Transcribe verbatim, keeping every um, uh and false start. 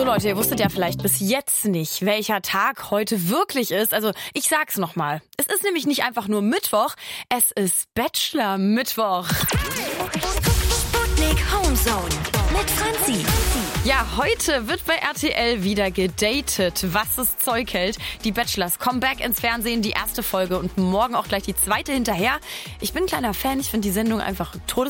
Leute, ihr wusstet ja vielleicht bis jetzt nicht, welcher Tag heute wirklich ist. Also ich sag's nochmal. Es ist nämlich nicht einfach nur Mittwoch, es ist Bachelor-Mittwoch. Sputnik Homezone mit Franzi. Ja, heute wird bei R T L wieder gedatet, was es Zeug hält. Die Bachelors kommen back ins Fernsehen, die erste Folge und morgen auch gleich die zweite hinterher. Ich bin ein kleiner Fan, ich finde die Sendung einfach todes